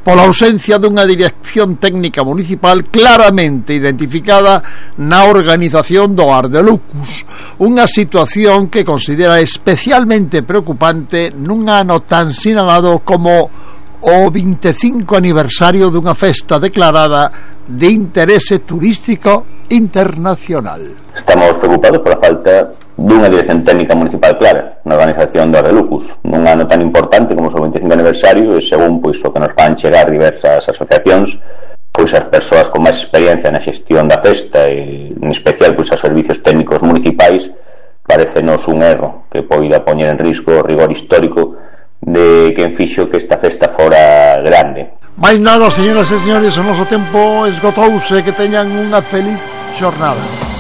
pola ausencia dunha dirección técnica municipal claramente identificada na organización do Ardelucus, unha situación que considera especialmente preocupante nun ano tan sinalado como o 25 aniversario dunha festa declarada de interese turístico internacional. Estamos preocupados pola falta dunha dirección técnica municipal clara na organización do Ardelucus nun ano tan importante como o seu 25 aniversario, e según pois o que nos van chegar diversas asociacións, pois as persoas con máis experiencia na xestión da festa e en especial pois os servicios técnicos municipais, parecenos un erro que poida poñer en risco o rigor histórico de quen fixo que esta festa fora grande. Mais nada, señoras e señores, o noso tempo esgotouse. Que teñan unha feliz xornada.